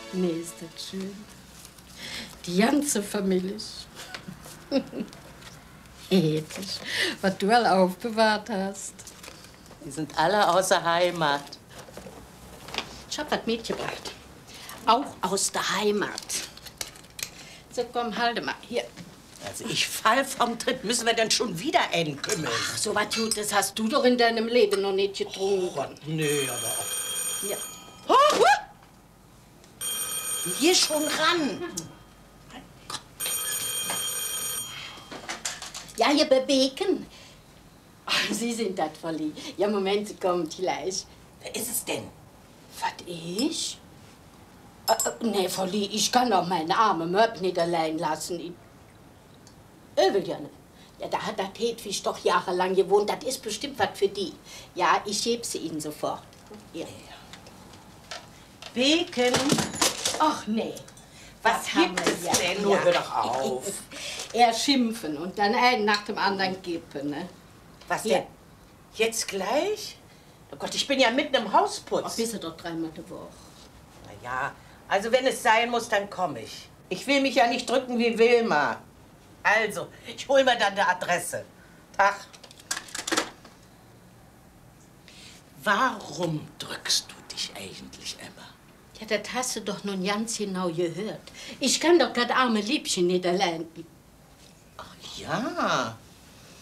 Nee, ist das schön. Die ganze Familie. Ethisch, was du all aufbewahrt hast. Die sind alle außer Heimat. Ich hab was mitgebracht. Auch aus der Heimat. So, komm, halte mal. Hier. Also ich fall vom Tritt. Müssen wir denn schon wieder entkümmeln? Ach, so was Gutes hast du doch in deinem Leben noch nicht getrunken. Oh, nee, aber auch. Hier. Oh, hier schon ran. Ja, ihr bewegen. Ach, Sie sind das, Volli. Ja, Moment, Sie kommen gleich. Wer ist es denn? Was, ich? Nee, Volli, ich kann doch meine arme Möb nicht allein lassen. Ich will ja nicht. Ja, da hat der Hedwig doch jahrelang gewohnt. Das ist bestimmt was für die. Ja, ich gebe sie Ihnen sofort. Hier. Beken. Ach, nee. Was gibt es denn? Nur hör doch auf. Er schimpfen und dann einen nach dem anderen kippen, ne? Was Hier. denn? Jetzt gleich? Oh Gott, ich bin ja mitten im Hausputz. Ach, bist du doch 3-mal die Woche. Na ja, also wenn es sein muss, dann komme ich. Ich will mich ja nicht drücken wie Wilma. Also, ich hol mir dann eine Adresse. Tag. Warum drückst du dich eigentlich, Emma? Ja, das hast du doch nun ganz genau gehört. Ich kann doch das arme Liebchen nicht allein. Ach ja,